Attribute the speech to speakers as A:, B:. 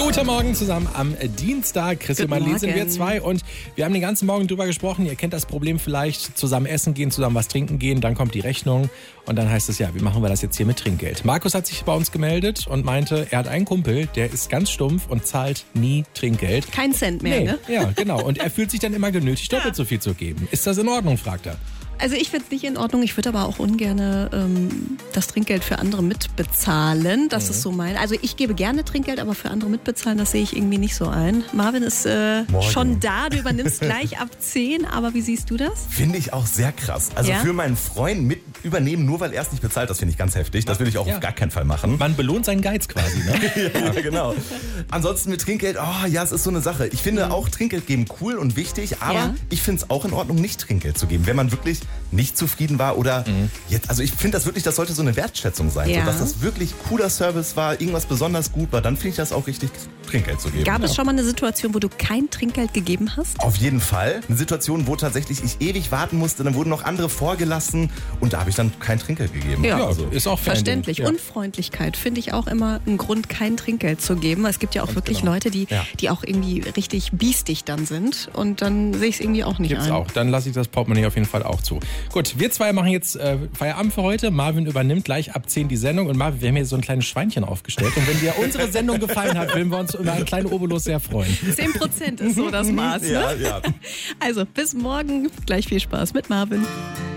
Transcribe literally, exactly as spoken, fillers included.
A: Guten Morgen zusammen am Dienstag. Chris und Marlene sind wir zwei und wir haben den ganzen Morgen drüber gesprochen. Ihr kennt das Problem vielleicht, zusammen essen gehen, zusammen was trinken gehen, dann kommt die Rechnung und dann heißt es ja, wie machen wir das jetzt hier mit Trinkgeld? Markus hat sich bei uns gemeldet und meinte, er hat einen Kumpel, der ist ganz stumpf und zahlt nie Trinkgeld.
B: Kein Cent mehr,
A: nee,
B: ne?
A: Ja, genau. Und er fühlt sich dann immer genötigt, doppelt so viel zu geben. Ist das in Ordnung, fragt er.
B: Also ich finde es nicht in Ordnung. Ich würde aber auch ungern ähm, das Trinkgeld für andere mitbezahlen. Das mhm. ist so mein. Also ich gebe gerne Trinkgeld, aber für andere mitbezahlen, das sehe ich irgendwie nicht so ein. Marvin ist äh, schon da. Du übernimmst gleich ab zehn. Aber wie siehst du das?
C: Finde ich auch sehr krass. Also ja? für meinen Freund mit übernehmen, nur weil er es nicht bezahlt, das finde ich ganz heftig. Das will ich auch ja. auf gar keinen Fall machen.
A: Man belohnt seinen Geiz quasi, ne?
C: Ja, genau. Ansonsten mit Trinkgeld, oh ja, es ist so eine Sache. Ich finde mhm. auch Trinkgeld geben cool und wichtig, aber ja. ich finde es auch in Ordnung, nicht Trinkgeld zu geben, wenn man wirklich nicht zufrieden war oder mhm. jetzt, also ich finde das wirklich, das sollte so eine Wertschätzung sein,
B: ja.
C: so, dass das wirklich cooler Service war, irgendwas besonders gut war, dann finde ich das auch richtig, Trinkgeld zu geben.
B: Gab
C: ja.
B: es schon mal eine Situation, wo du kein Trinkgeld gegeben hast?
C: Auf jeden Fall. Eine Situation, wo tatsächlich ich ewig warten musste, dann wurden noch andere vorgelassen und da habe ich dann kein Trinkgeld gegeben.
B: Ja,
A: ja also ist auch
B: verständlich. Ja. Unfreundlichkeit finde ich auch immer ein Grund, kein Trinkgeld zu geben. Es gibt ja auch Ganz wirklich genau. Leute, die, ja. die auch irgendwie richtig biestig dann sind und dann sehe ich es irgendwie auch nicht
A: Gibt's
B: ein.
A: auch. Dann lasse ich das Portemonnaie auf jeden Fall auch zu. Gut, wir zwei machen jetzt äh, Feierabend für heute. Marvin übernimmt gleich ab zehn die Sendung und Marvin, wir haben hier so ein kleines Schweinchen aufgestellt und wenn dir unsere Sendung gefallen hat, würden wir uns über einen kleinen Obolus sehr freuen.
B: zehn Prozent ist so das Maß, ne?
C: Ja, ja.
B: Also bis morgen. Gleich viel Spaß mit Marvin.